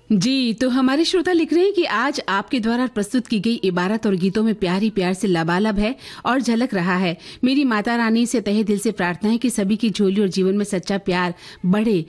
जी, तो हमारे श्रोता लिख रहे हैं कि आज आपके द्वारा प्रस्तुत की गई इबारत और गीतों में प्यार ही प्यार से लबालब है और झलक रहा है। मेरी माता रानी से तहे दिल से प्रार्थना है कि सभी की झोली और जीवन में सच्चा प्यार बढ़े,